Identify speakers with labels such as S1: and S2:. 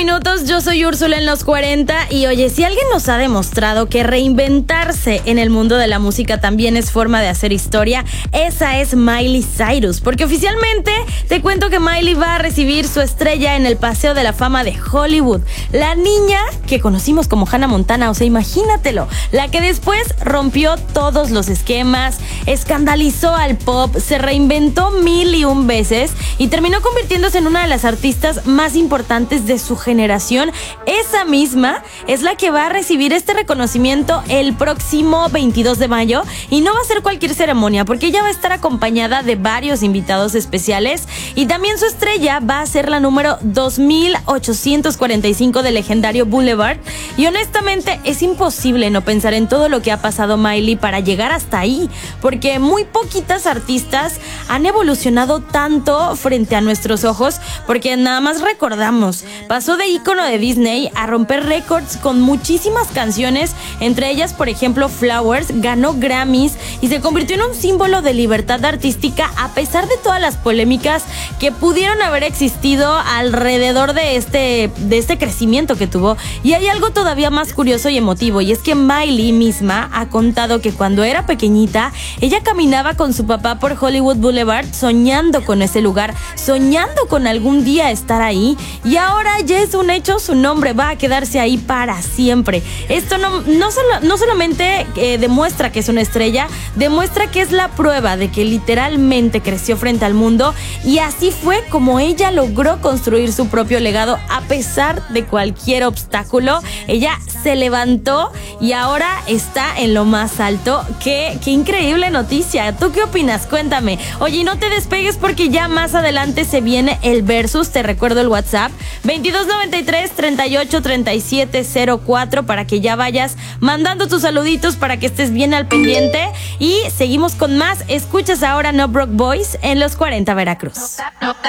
S1: minutos, yo soy Úrsula en los 40 y oye, si alguien nos ha demostrado que reinventarse en el mundo de la música también es forma de hacer historia, esa es Miley Cyrus, porque oficialmente te cuento que Miley va a recibir su estrella en el Paseo de la Fama de Hollywood. La niña que conocimos como Hannah Montana, o sea, imagínatelo, la que después rompió todos los esquemas, escandalizó al pop, se reinventó 1001 veces y terminó convirtiéndose en una de las artistas más importantes de su generación. Esa misma es la que va a recibir este reconocimiento el próximo 22 de mayo y no va a ser cualquier ceremonia porque ella va a estar acompañada de varios invitados especiales y también su estrella va a ser la número 2845 del legendario Boulevard y honestamente es imposible no pensar en todo lo que ha pasado Miley para llegar hasta ahí, porque muy poquitas artistas han evolucionado tanto frente a nuestros ojos, porque nada más recordamos, pasó de ícono de Disney a romper récords con muchísimas canciones, entre ellas por ejemplo Flowers, ganó Grammys y se convirtió en un símbolo de libertad artística a pesar de todas las polémicas que pudieron haber existido alrededor de este crecimiento que tuvo. Y hay algo todavía más curioso y emotivo, y es que Miley misma ha contado que cuando era pequeñita ella caminaba con su papá por Hollywood Boulevard soñando con ese lugar, soñando con algún día estar ahí, y ahora ya es un hecho, su nombre va a quedarse ahí para siempre. Esto no solamente demuestra que es una estrella, demuestra que es la prueba de que literalmente creció frente al mundo, y así fue como ella logró construir su propio legado a pesar de cualquier obstáculo. Ella se levantó y ahora está en lo más alto. Qué increíble noticia. ¿Tú qué opinas? Cuéntame. Oye, y no te despegues porque ya más adelante se viene el versus. Te recuerdo el WhatsApp 2293-383704 para que ya vayas mandando tus saluditos para que estés bien al pendiente. Y seguimos con más. Escuchas ahora No Broke Boys en los 40 Veracruz.